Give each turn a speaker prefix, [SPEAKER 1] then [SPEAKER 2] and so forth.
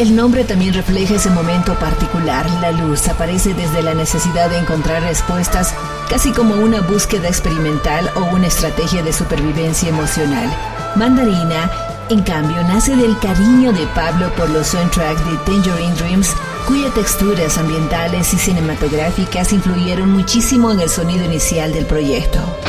[SPEAKER 1] El nombre también refleja ese momento particular. La luz aparece desde la necesidad de encontrar respuestas, casi como una búsqueda experimental o una estrategia de supervivencia emocional. Mandarina, en cambio, nace del cariño de Pablo por los soundtracks de Tangerine Dreams, cuyas texturas ambientales y cinematográficas influyeron muchísimo en el sonido inicial del proyecto.